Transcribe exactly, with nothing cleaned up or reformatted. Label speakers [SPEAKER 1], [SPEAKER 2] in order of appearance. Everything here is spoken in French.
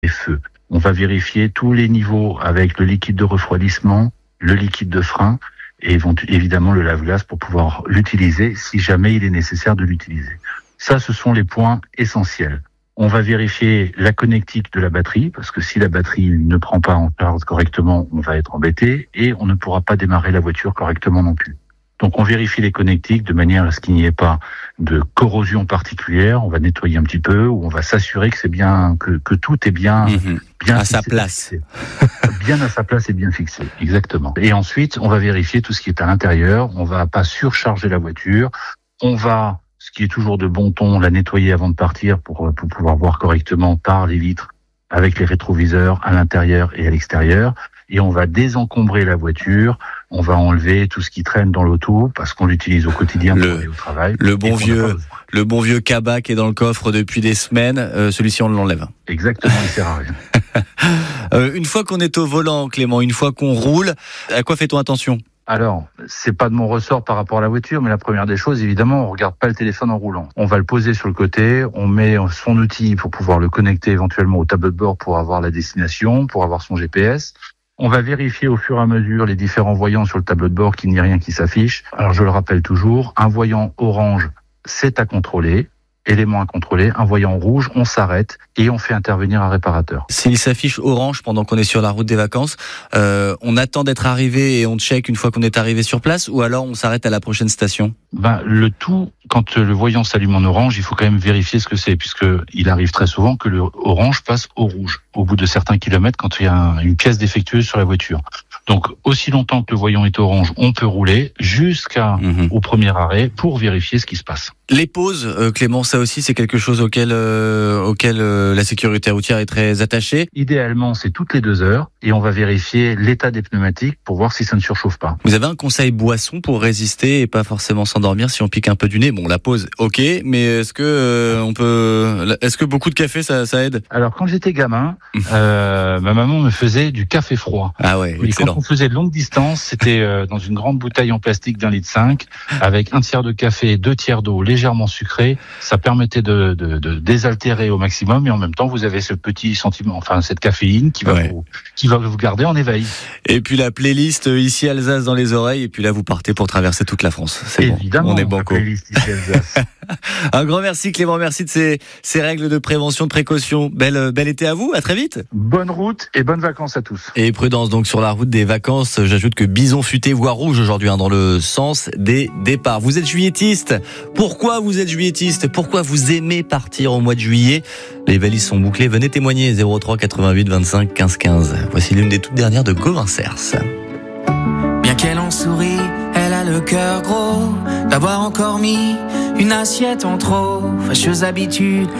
[SPEAKER 1] les feux. On va vérifier tous les niveaux avec le liquide de refroidissement, le liquide de frein et évidemment le lave-glace pour pouvoir l'utiliser si jamais il est nécessaire de l'utiliser. Ça, ce sont les points essentiels. On va vérifier la connectique de la batterie, parce que si la batterie ne prend pas en charge correctement, on va être embêté et on ne pourra pas démarrer la voiture correctement non plus. Donc on vérifie les connectiques de manière à ce qu'il n'y ait pas de corrosion particulière. On va nettoyer un petit peu, ou on va s'assurer que c'est bien, que, que tout est bien,
[SPEAKER 2] mmh.
[SPEAKER 1] bien
[SPEAKER 2] à
[SPEAKER 1] fixé,
[SPEAKER 2] sa place,
[SPEAKER 1] bien à sa place et bien fixé. Exactement. Et ensuite, on va vérifier tout ce qui est à l'intérieur. On va pas surcharger la voiture. On va, ce qui est toujours de bon ton, la nettoyer avant de partir pour pour pouvoir voir correctement par les vitres, avec les rétroviseurs à l'intérieur et à l'extérieur. Et on va désencombrer la voiture, on va enlever tout ce qui traîne dans l'auto parce qu'on l'utilise au quotidien pour
[SPEAKER 2] le,
[SPEAKER 1] aller au travail.
[SPEAKER 2] Le bon vieux, le bon vieux cabas qui est dans le coffre depuis des semaines, euh, celui-ci on l'enlève.
[SPEAKER 1] Exactement, il sert à rien.
[SPEAKER 2] euh, une fois qu'on est au volant, Clément, une fois qu'on roule, à quoi fait-on attention ?
[SPEAKER 1] Alors, c'est pas de mon ressort par rapport à la voiture, mais la première des choses, évidemment, on regarde pas le téléphone en roulant. On va le poser sur le côté, on met son outil pour pouvoir le connecter éventuellement au tableau de bord pour avoir la destination, pour avoir son G P S. On va vérifier au fur et à mesure les différents voyants sur le tableau de bord qu'il n'y ait rien qui s'affiche. Alors je le rappelle toujours, un voyant orange, c'est à contrôler. Élément à contrôler, un voyant rouge, on s'arrête et on fait intervenir un réparateur.
[SPEAKER 2] S'il s'affiche orange pendant qu'on est sur la route des vacances, euh, on attend d'être arrivé et on check une fois qu'on est arrivé sur place, ou alors on s'arrête à la prochaine station ?
[SPEAKER 1] Ben, le tout, quand le voyant s'allume en orange, il faut quand même vérifier ce que c'est, puisque il arrive très souvent que le orange passe au rouge au bout de certains kilomètres quand il y a un, une pièce défectueuse sur la voiture. Donc, aussi longtemps que le voyant est orange, on peut rouler jusqu'à mmh. au premier arrêt pour vérifier ce qui se passe.
[SPEAKER 2] Les pauses, euh, Clément, ça aussi, c'est quelque chose auquel, euh, auquel euh, la sécurité routière est très attachée.
[SPEAKER 1] Idéalement, c'est toutes les deux heures et on va vérifier l'état des pneumatiques pour voir si ça ne surchauffe pas.
[SPEAKER 2] Vous avez un conseil boisson pour résister et pas forcément s'endormir si on pique un peu du nez ? Bon, la pause, ok, mais est-ce que euh, on peut, est-ce que beaucoup de café, ça, ça aide ?
[SPEAKER 1] Alors, quand j'étais gamin, euh, ma maman me faisait du café froid.
[SPEAKER 2] Ah ouais,
[SPEAKER 1] et
[SPEAKER 2] excellent.
[SPEAKER 1] Quand on faisait de longues distances, c'était euh, dans une grande bouteille en plastique d'un litre cinq, avec un tiers de café, deux tiers d'eau légèrement sucrée. Ça permettait de, de, de désaltérer au maximum, et en même temps, vous avez ce petit sentiment, enfin cette caféine qui va ouais. vous, qui va vous garder en éveil.
[SPEAKER 2] Et puis la playlist ici Alsace dans les oreilles, et puis là vous partez pour traverser toute la France. C'est
[SPEAKER 1] évidemment.
[SPEAKER 2] Bon. On est banco.
[SPEAKER 1] La playlist ici Alsace.
[SPEAKER 2] Un grand merci Clément, merci de ces, ces règles de prévention, de précaution. Bel, bel été à vous, à très vite.
[SPEAKER 1] Bonne route et bonnes vacances à tous.
[SPEAKER 2] Et prudence donc sur la route des vacances. J'ajoute que bison futé voie rouge aujourd'hui hein, dans le sens des départs. Vous êtes juillettiste. Pourquoi vous êtes juillettiste ? Pourquoi vous aimez partir au mois de juillet ? Les valises sont bouclées. Venez témoigner zéro trois quatre-vingt-huit vingt-cinq quinze quinze. Voici l'une des toutes dernières de Gauvin Cers.
[SPEAKER 3] Bien qu'elle en sourit, elle a le cœur gros d'avoir encore mis une assiette en trop. Fâcheuse habitude